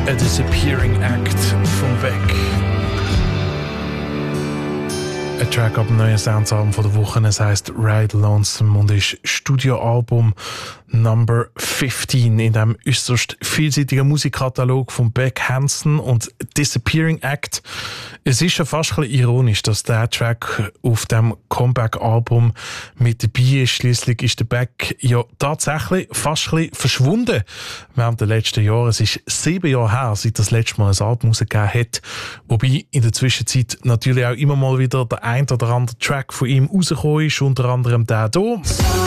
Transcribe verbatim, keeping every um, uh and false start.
A Disappearing Act von Beck. Ein Track ab dem neuen Soundsalbum von der Woche. Es heisst Ride Lonesome und ist Studioalbum Number fifteen in dem äußerst vielseitigen Musikkatalog von Beck Hansen und Disappearing Act. Es ist schon fast ein bisschen ironisch, dass der Track auf dem Comeback-Album mit dabei ist. Schliesslich ist der Beck ja tatsächlich fast ein bisschen verschwunden während der letzten Jahre. Es ist sieben Jahre her, seit das letzte Mal ein Album rausgegeben hat. Wobei in der Zwischenzeit natürlich auch immer mal wieder der ein oder andere Track von ihm rausgekommen ist, unter anderem der hier.